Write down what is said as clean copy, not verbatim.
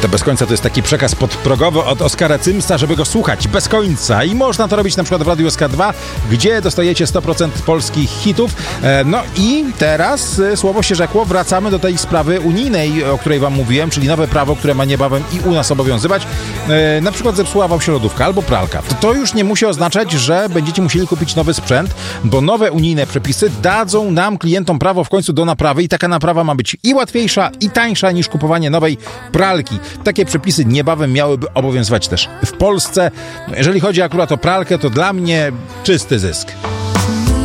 To bez końca to jest taki przekaz podprogowy od Oskara Cymsa, żeby go słuchać bez końca. I można to robić na przykład w Radiu SK2, gdzie dostajecie 100% polskich hitów. No i teraz, słowo się rzekło, wracamy do tej sprawy unijnej, o której wam mówiłem, czyli nowe prawo, które ma niebawem i u nas obowiązywać. Na przykład zepsuła wam się lodówka albo pralka. To już nie musi oznaczać, że będziecie musieli kupić nowy sprzęt, bo nowe unijne przepisy dadzą nam, klientom, prawo w końcu do naprawy i taka naprawa ma być i łatwiejsza, i tańsza niż kupowanie nowej pralki. Takie przepisy niebawem miałyby obowiązywać też w Polsce. Jeżeli chodzi akurat o pralkę, to dla mnie czysty zysk.